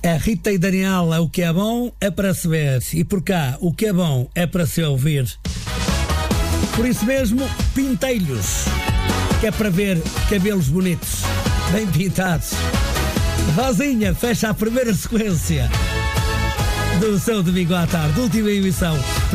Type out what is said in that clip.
A Rita e Daniel, o que é bom é para se ver. E por cá, o que é bom é para se ouvir. Por isso mesmo, pintei-lhes, que é para ver cabelos bonitos, bem pintados. Rosinha fecha a primeira sequência do seu domingo à tarde, última emissão.